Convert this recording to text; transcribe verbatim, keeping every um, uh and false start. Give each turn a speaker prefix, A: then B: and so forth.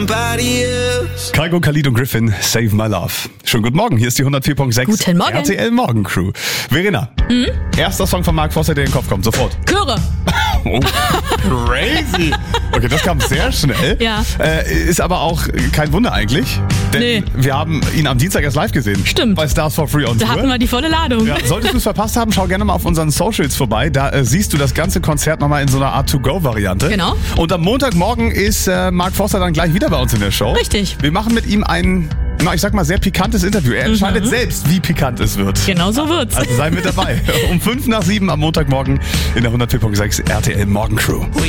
A: Kygo, Khalid und Griffin, Save My Love. Schönen guten Morgen, hier ist die hundertvier Komma sechs
B: Guten Morgen.
A: R T L Morgen Crew. Verena, mhm? erster Song von Mark Forster, der in den Kopf kommt, sofort.
B: Chöre.
A: Oh, crazy. Okay, das kam sehr schnell.
B: Ja.
A: Äh, ist aber auch kein Wunder eigentlich, denn
B: Nee.
A: wir haben ihn am Dienstag erst live gesehen.
B: Stimmt.
A: Bei Stars for Free on
B: Da
A: Tour.
B: hatten wir die volle Ladung.
A: Ja, solltest du es verpasst haben, schau gerne mal auf unseren Socials vorbei. Da äh, siehst du das ganze Konzert nochmal in so einer Art To-Go-Variante.
B: Genau.
A: Und am Montagmorgen ist äh, Mark Forster dann gleich wieder bei uns in der Show.
B: Richtig.
A: Wir machen mit ihm ein, na, ich sag mal, sehr pikantes Interview. Er entscheidet selbst, wie pikant es wird.
B: Genau so wird's.
A: Also sei mit dabei. Um fünf nach sieben am Montagmorgen in der hundertvier Komma sechs R T L Morgen Crew.